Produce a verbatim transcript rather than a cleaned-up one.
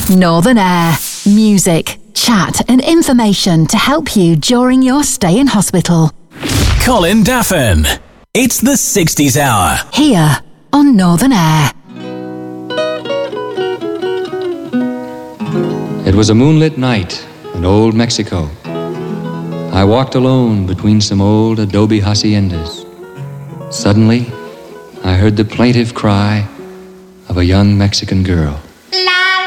Northern Air. Music, chat and information to help you during your stay in hospital. Colin Daffin. It's the sixties Hour. Here on Northern Air. It was a moonlit night in old Mexico. I walked alone between some old adobe haciendas. Suddenly, I heard the plaintive cry of a young Mexican girl.